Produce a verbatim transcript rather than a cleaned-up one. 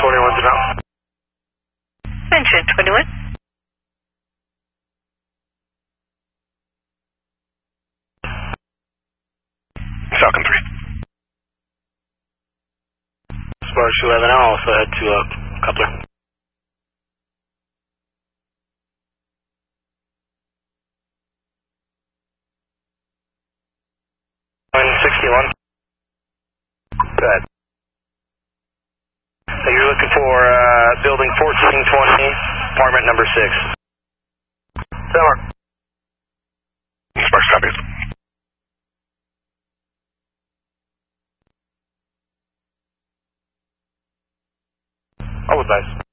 twenty-one's about. Mention twenty-one. Falcon three. Spark two eleven, I'll also head to uh, coupler. one sixty-one. Good. So you're looking for uh, building fourteen twenty, apartment number six. Summer. Sparks copies. Always nice.